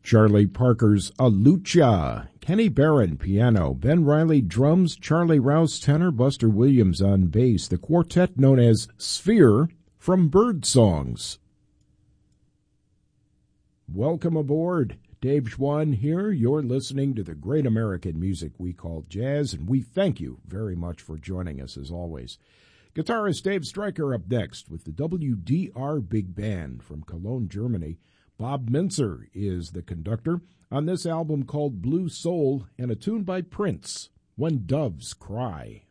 Charlie Parker's A Lucha, Kenny Barron piano, Ben Riley drums, Charlie Rouse tenor, Buster Williams on bass, the quartet known as Sphere from Bird Songs. Welcome aboard. Dave Schwann here. You're listening to the great American music we call jazz, and we thank you very much for joining us as always. Guitarist Dave Stryker up next with the WDR Big Band from Cologne, Germany. Bob Mintzer is the conductor on this album called Blue Soul and a tune by Prince, When Doves Cry.